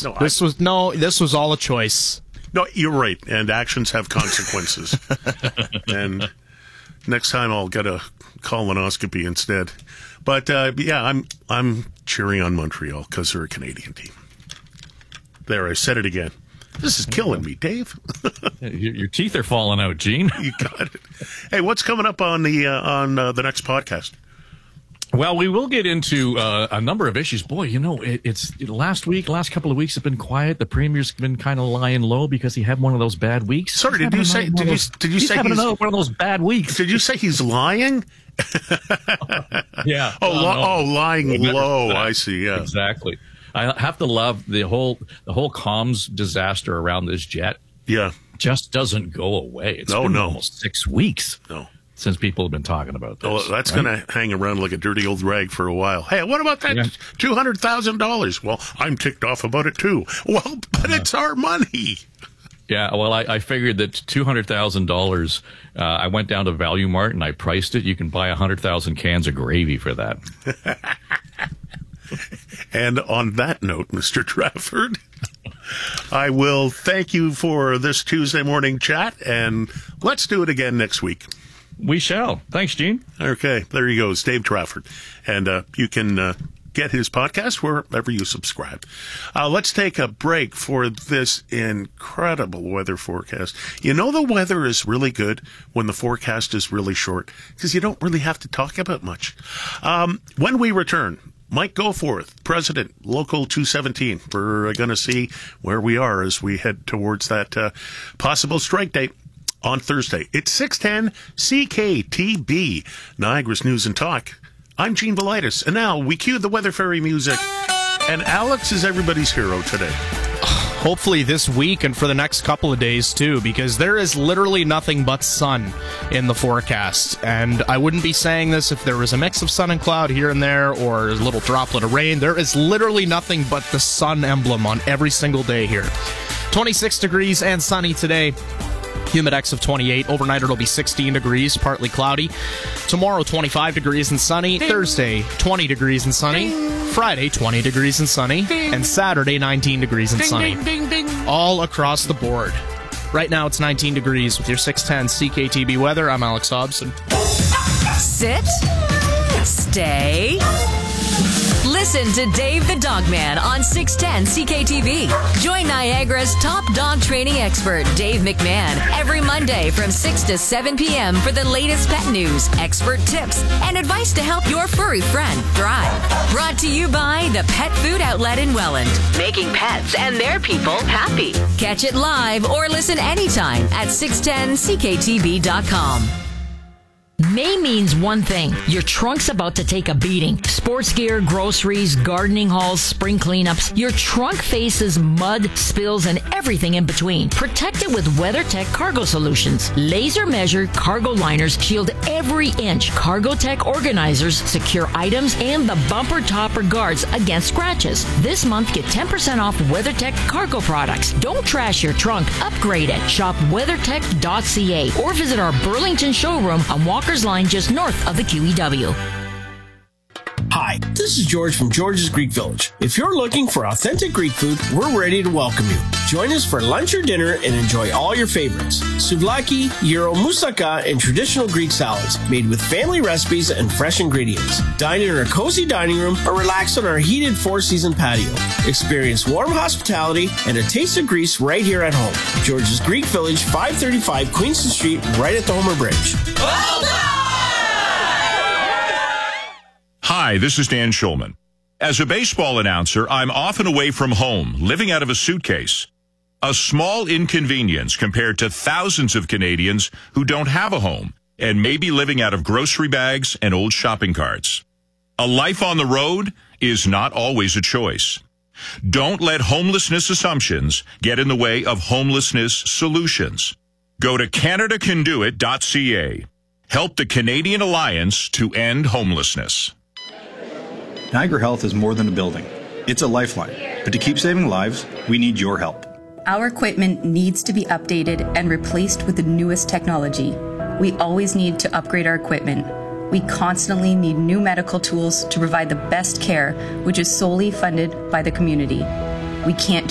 choice. This was all a choice. No, you're right. And actions have consequences. And next time I'll get a colonoscopy instead. But I'm cheering on Montreal because they're a Canadian team. There, I said it again. This is killing me, Dave. Your teeth are falling out, Gene. You got it. Hey, what's coming up on the next podcast? Well, we will get into a number of issues. Boy, it's last couple of weeks have been quiet. The Premier's been kind of lying low because he had one of those bad weeks. Sorry, did you say he's having one of those bad weeks? Did you say he's lying? Yeah. Lying low. I see. Yeah, exactly. I have to love the whole comms disaster around this jet. Yeah, just doesn't go away. It's been almost 6 weeks. Since people have been talking about this. Oh, that's right? Going to hang around like a dirty old rag for a while. Hey, what about that $200,000? Well, I'm ticked off about it too. Well, but it's our money. Yeah, well, I figured that $200,000, I went down to Value Mart and I priced it. You can buy 100,000 cans of gravy for that. And on that note, Mr. Trafford, I will thank you for this Tuesday morning chat, and let's do it again next week. We shall. Thanks, Gene. Okay, there he goes, Dave Trafford. And you can get his podcast wherever you subscribe. Let's take a break for this incredible weather forecast. You know the weather is really good when the forecast is really short because you don't really have to talk about much. When we return, Mike Goforth, President, Local 217. We're going to see where we are as we head towards that possible strike date on Thursday. It's 610 CKTB, Niagara's News and Talk. I'm Gene Velitis, and now we cue the Weather Fairy music, and Alex is everybody's hero today. Hopefully this week and for the next couple of days, too, because there is literally nothing but sun in the forecast. And I wouldn't be saying this if there was a mix of sun and cloud here and there or a little droplet of rain. There is literally nothing but the sun emblem on every single day here. 26 degrees and sunny today. Humidex of 28. Overnight it'll be 16 degrees, partly cloudy. Tomorrow 25 degrees and sunny. Ding. Thursday 20 degrees and sunny. Ding. Friday 20 degrees and sunny. Ding. And Saturday 19 degrees and sunny. Ding, ding, ding. All across the board. Right now it's 19 degrees with your 610 CKTB weather. I'm Alex Hobson. Sit. Stay. Listen to Dave the Dogman on 610 CKTV. Join Niagara's top dog training expert, Dave McMahon, every Monday from 6 to 7 p.m. for the latest pet news, expert tips, and advice to help your furry friend thrive. Brought to you by the Pet Food Outlet in Welland, making pets and their people happy. Catch it live or listen anytime at 610CKTB.com. May means one thing. Your trunk's about to take a beating. Sports gear, groceries, gardening hauls, spring cleanups. Your trunk faces mud, spills, and everything in between. Protect it with WeatherTech Cargo Solutions. Laser measured cargo liners shield every inch. CargoTech organizers secure items and the bumper topper guards against scratches. This month, get 10% off WeatherTech cargo products. Don't trash your trunk. Upgrade it. Shop weathertech.ca or visit our Burlington showroom on Walker's Line just north of the QEW. Hi, this is George from George's Greek Village. If you're looking for authentic Greek food, we're ready to welcome you. Join us for lunch or dinner and enjoy all your favorites. Souvlaki, gyro, moussaka, and traditional Greek salads made with family recipes and fresh ingredients. Dine in our cozy dining room or relax on our heated four-season patio. Experience warm hospitality and a taste of Greece right here at home. George's Greek Village, 535 Queenston Street, right at the Homer Bridge. Well done! Hi, this is Dan Schulman. As a baseball announcer, I'm often away from home, living out of a suitcase. A small inconvenience compared to thousands of Canadians who don't have a home and may be living out of grocery bags and old shopping carts. A life on the road is not always a choice. Don't let homelessness assumptions get in the way of homelessness solutions. Go to CanadaCanDoIt.ca. Help the Canadian Alliance to end homelessness. Niagara Health is more than a building. It's a lifeline. But to keep saving lives, we need your help. Our equipment needs to be updated and replaced with the newest technology. We always need to upgrade our equipment. We constantly need new medical tools to provide the best care, which is solely funded by the community. We can't